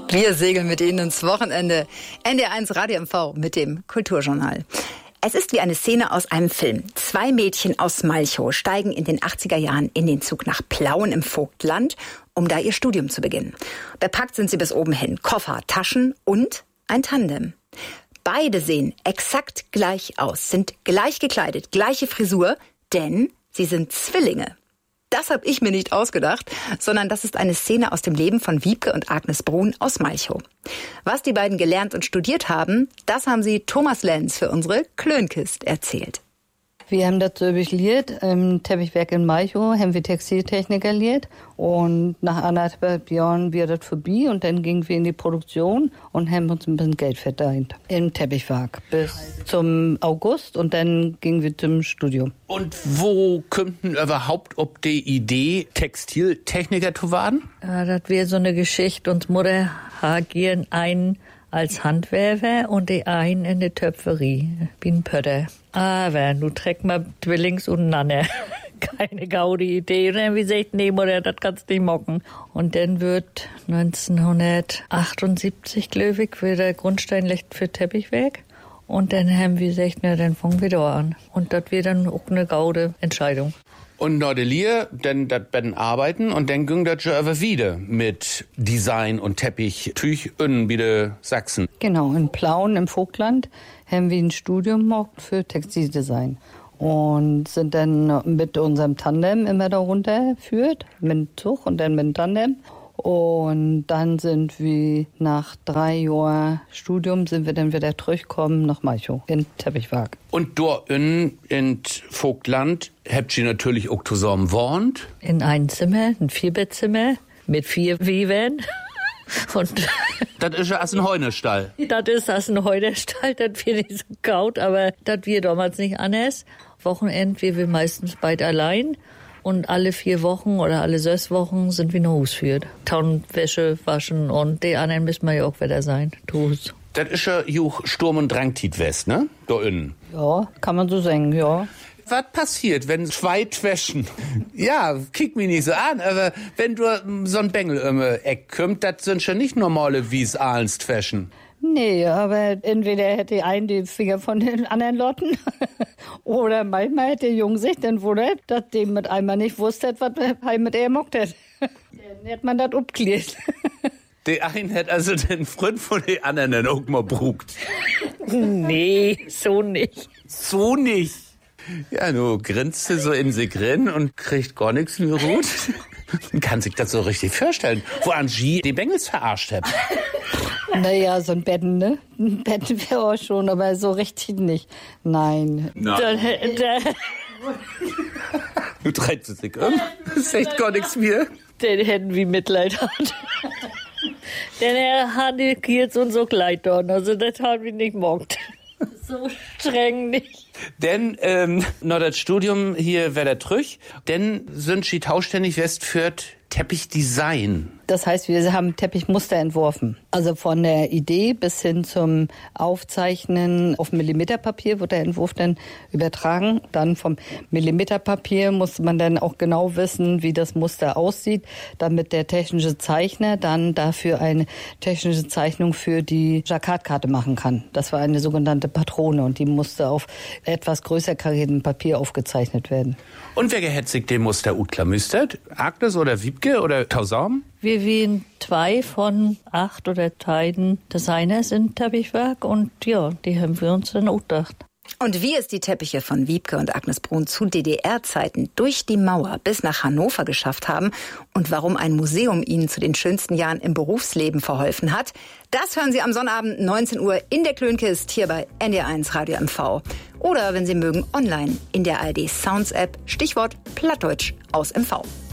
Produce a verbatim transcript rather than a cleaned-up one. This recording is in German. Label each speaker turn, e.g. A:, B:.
A: Wir segeln mit Ihnen ins Wochenende. N D R eins Radio M V mit dem Kulturjournal. Es ist wie eine Szene aus einem Film. Zwei Mädchen aus Malchow steigen in den achtziger Jahren in den Zug nach Plauen im Vogtland, um da ihr Studium zu beginnen. Bepackt sind sie bis oben hin. Koffer, Taschen und ein Tandem. Beide sehen exakt gleich aus, sind gleich gekleidet, gleiche Frisur, denn sie sind Zwillinge. Das habe ich mir nicht ausgedacht, sondern das ist eine Szene aus dem Leben von Wiebke und Agnes Brun aus Malchow. Was die beiden gelernt und studiert haben, das haben sie Thomas Lenz für unsere Klönkist erzählt.
B: Wir haben das so gelernt, im Teppichwerk in Malchow haben wir Textiltechnik gelernt und nach anderthalb Jahren wir das vorbei und dann gingen wir in die Produktion und haben uns ein bisschen Geld verdient im Teppichwerk bis zum August und dann gingen wir zum Studium.
C: Und wo kommt denn überhaupt ob die Idee, Textiltechniker zu werden?
D: Ja, das wäre so eine Geschichte. Uns Mutter hagieren einen als Handwerker und die einen in der Töpferie, wie ein Pötter. Aber nu trägt man Zwillings untereinander. Keine gaudi Idee. Und dann wie gesagt, nee, Mutter, das kannst du nicht mocken. Und dann wird neunzehnhundertachtundsiebzig, glaube ich, wieder Grundstein legt für Teppichwerk. Und dann haben wir gesagt, na, dann fangen wir da an. Und das wird dann auch eine gaude Entscheidung.
C: Und Nordelier, dann das werden arbeiten und dann ging das schon aber wieder mit Design und Teppich, Tüch in wieder Sachsen.
B: Genau, in Plauen im Vogtland haben wir ein Studium gemacht für Textildesign. Und sind dann mit unserem Tandem immer da runtergeführt, mit dem Zug und dann mit dem Tandem. Und dann sind wir nach drei Jahren Studium sind wir dann wieder zurückgekommen nach Malchow in Teppichwerk.
C: Und dort in, in Vogtland habt ihr natürlich auch zusammen gewohnt?
D: In einem Zimmer, ein Vierbettzimmer mit vier Webern. Und
C: das ist ja ein Heunestall.
D: Das ist ein Heunestall, das wird nicht so gaut, aber das wir damals nicht anders. Wochenend, wir wir meistens beide allein. Und alle vier Wochen oder alle sechs Wochen sind wir nach Hause geführt. Tauen, Wäsche, waschen und die anderen müssen wir ja auch wieder sein. Hus.
C: Das ist ja juch Sturm- und Drangtit West, ne? Da innen.
B: Ja, kann man so sagen, ja.
C: Was passiert, wenn zwei Twäschen, ja, kick mich nicht so an, aber wenn du so ein Bengel im Eck kommt, das sind schon nicht normale Wies Ahlens Twäschen.
B: Nee, aber entweder hätte die einen die Finger von den anderen Lotten oder manchmal hätte der Junge sich dann wundert, dass dem mit einmal nicht wusste, was er mit ihr mockt hat. Dann hätte man das abgeklärt.
C: Der einen hat also den Freund von den anderen dann auch mal brugt.
D: Nee, so nicht.
C: So nicht? Ja, du grinst so in sich drin und kriegt gar nichts mehr gut. Man kann sich das so richtig vorstellen, wo Angie die Bengels verarscht hat.
B: Naja, so ein Betten, ne? Ein Betten wäre auch schon, aber so richtig nicht. Nein.
C: Nein.
D: Da, da,
C: du treibst dich um. Das ist echt gar nichts mehr.
D: Den hätten wir Mitleid hat. Denn er hatte jetzt und so Kleid dort, also das haben wir nicht mockt. So streng nicht.
C: Denn ähm, noch das Studium hier wäre der Trüch, denn sind sie tauständig West führt Teppichdesign.
B: Das heißt, wir haben Teppichmuster entworfen. Also von der Idee bis hin zum Aufzeichnen auf Millimeterpapier wird der Entwurf dann übertragen. Dann vom Millimeterpapier muss man dann auch genau wissen, wie das Muster aussieht, damit der technische Zeichner dann dafür eine technische Zeichnung für die Jacquardkarte machen kann. Das war eine sogenannte Patrone und die musste auf etwas größer kariertem Papier aufgezeichnet werden.
C: Und wer gehetzigt dem Muster utklamüstert? Agnes oder Wiebke oder Tausam?
D: Wir wären zwei von acht oder Teilen Designers im Teppichwerk und ja, die haben wir uns dann auch gedacht.
A: Und wie es die Teppiche von Wiebke und Agnes Brun zu D D R-Zeiten durch die Mauer bis nach Hannover geschafft haben und warum ein Museum ihnen zu den schönsten Jahren im Berufsleben verholfen hat, das hören Sie am Sonnabend neunzehn Uhr in der Klönkist hier bei N D R eins Radio M V. Oder wenn Sie mögen, online in der A R D Sounds App, Stichwort Plattdeutsch aus M V.